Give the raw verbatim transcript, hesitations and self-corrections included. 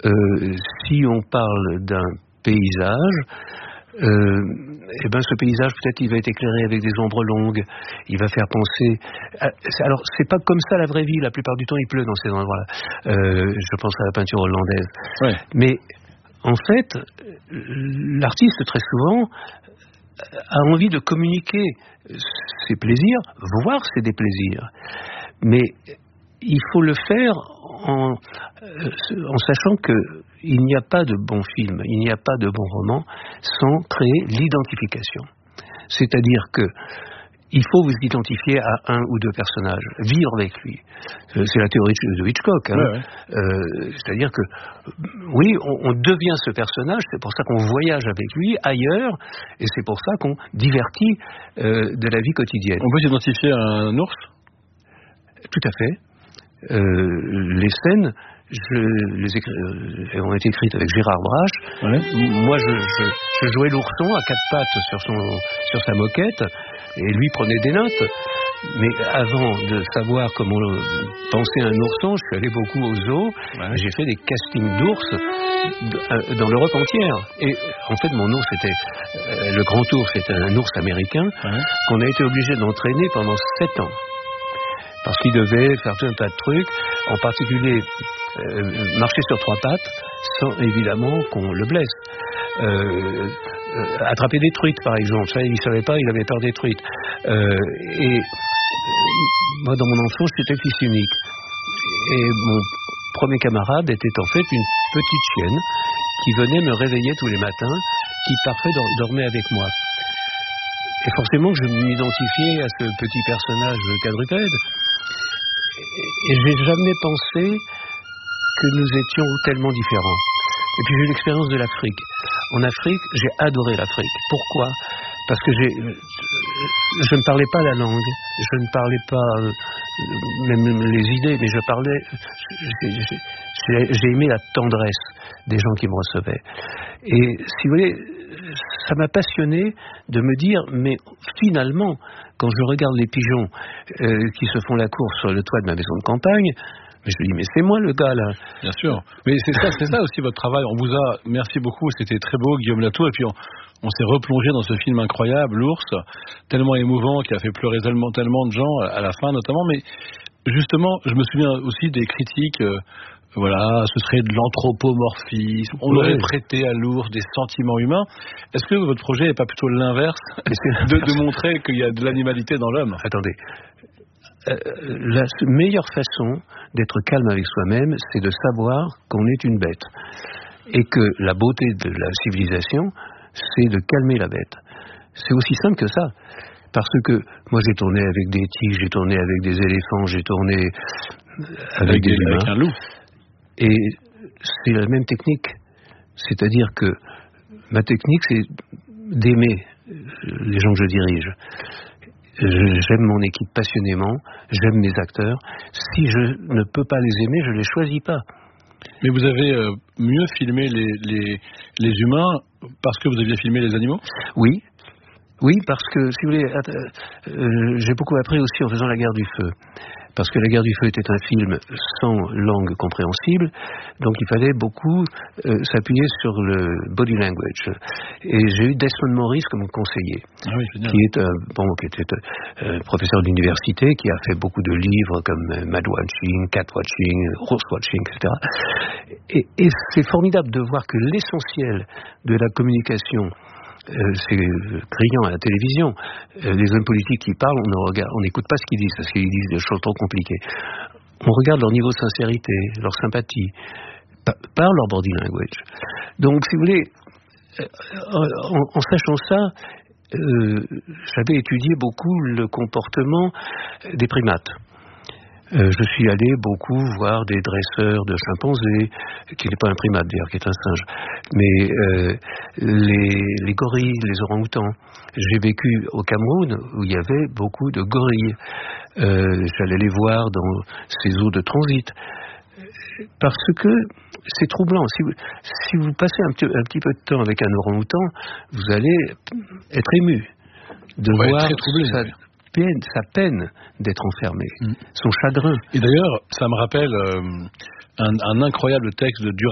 euh, si on parle d'un paysage, euh, eh ben ce paysage peut-être il va être éclairé avec des ombres longues, il va faire penser à, alors c'est pas comme ça la vraie vie, la plupart du temps il pleut dans ces endroits-là, euh, je pense à la peinture hollandaise, ouais. Mais en fait l'artiste très souvent a envie de communiquer ses plaisirs, voire ses déplaisirs, mais il faut le faire en, en sachant qu'il n'y a pas de bon film, il n'y a pas de bon roman sans créer l'identification. C'est-à-dire que il faut vous identifier à un ou deux personnages, vivre avec lui. C'est la théorie de Hitchcock. Hein. Ouais, ouais. Euh, c'est-à-dire que, oui, on, on devient ce personnage, c'est pour ça qu'on voyage avec lui ailleurs, et c'est pour ça qu'on divertit euh, de la vie quotidienne. On peut s'identifier à un ours ? Tout à fait. Euh, les scènes je, les écri- ont été écrites avec Gérard Brache. Ouais. Moi, je, je, je jouais l'ourson à quatre pattes sur, son, sur sa moquette, et lui prenait des notes. Mais avant de savoir comment penser un ourson, je suis allé beaucoup au zoo, ouais. J'ai fait des castings d'ours dans l'Europe entière. Et en fait, mon ours était, euh, le grand ours, c'était un ours américain, ouais. Qu'on a été obligé d'entraîner pendant sept ans. Parce qu'il devait faire tout un tas de trucs, en particulier euh, marcher sur trois pattes, sans évidemment qu'on le blesse. Euh, euh, attraper des truites, par exemple. Ça, il ne savait pas, il avait peur des truites. Euh, et moi, dans mon enfance, j'étais fils unique. Et mon premier camarade était en fait une petite chienne qui venait me réveiller tous les matins, qui parfois dormait avec moi. Et forcément, je m'identifiais à ce petit personnage quadrupède. Et j'ai jamais pensé que nous étions tellement différents. Et puis j'ai eu l'expérience de l'Afrique. En Afrique, j'ai adoré l'Afrique. Pourquoi ? Parce que j'ai, je ne parlais pas la langue, je ne parlais pas euh, même les idées, mais je parlais, j'ai, j'ai, j'ai aimé la tendresse des gens qui me recevaient. Et si vous voulez, ça m'a passionné de me dire, mais finalement, quand je regarde les pigeons euh, qui se font la course sur le toit de ma maison de campagne, mais je me dis, mais c'est moi le gars là. Bien sûr. Mais c'est ça, c'est ça aussi votre travail. On vous a, merci beaucoup, c'était très beau, Guillaume Latour. Et puis on, on s'est replongé dans ce film incroyable, L'Ours, tellement émouvant, qui a fait pleurer tellement, tellement de gens à la fin notamment. Mais justement, je me souviens aussi des critiques. Euh, voilà, ce serait de l'anthropomorphisme. On aurait prêté à l'ours des sentiments humains. Est-ce que votre projet n'est pas plutôt l'inverse, de, de montrer qu'il y a de l'animalité dans l'homme ? Attendez. Euh, la meilleure façon d'être calme avec soi-même, c'est de savoir qu'on est une bête. Et que la beauté de la civilisation, c'est de calmer la bête. C'est aussi simple que ça. Parce que moi j'ai tourné avec des tigres, j'ai tourné avec des éléphants, j'ai tourné avec, avec des humains. Avec un loup. Et c'est la même technique. C'est-à-dire que ma technique, c'est d'aimer les gens que je dirige. J'aime mon équipe passionnément, j'aime mes acteurs. Si je ne peux pas les aimer, je ne les choisis pas. Mais vous avez euh, mieux filmé les, les, les humains parce que vous aviez filmé les animaux ? Oui. Oui, parce que, si vous voulez, euh, j'ai beaucoup appris aussi en faisant La Guerre du Feu. Parce que La Guerre du Feu était un film sans langue compréhensible, donc il fallait beaucoup euh, s'appuyer sur le body language. Et j'ai eu Desmond Morris comme conseiller, ah oui, qui est un bon, qui était euh, professeur d'université, qui a fait beaucoup de livres comme euh, Mad Watching, Cat Watching, Horse Watching, et cetera. Et, et c'est formidable de voir que l'essentiel de la communication, Euh, c'est criant à la télévision. Euh, les hommes politiques qui parlent, on ne regarde, on n'écoute pas ce qu'ils disent parce qu'ils disent des choses trop compliquées. On regarde leur niveau de sincérité, leur sympathie, par, par leur body language. Donc, si vous voulez, euh, en, en sachant ça, euh, j'avais étudié beaucoup le comportement des primates. Euh, je suis allé beaucoup voir des dresseurs de chimpanzés, qui n'est pas un primate d'ailleurs, qui est un singe, mais euh, les, les gorilles, les orang-outans. J'ai vécu au Cameroun où il y avait beaucoup de gorilles. Euh, j'allais les voir dans ces eaux de transit. Parce que c'est troublant. Si vous, si vous passez un petit, un petit peu de temps avec un orang-outan, vous allez être ému de ouais, voir très troublé, ça. Peine, sa peine d'être enfermé, mmh. son chagrin. Et d'ailleurs, ça me rappelle euh, un, un incroyable texte de Duras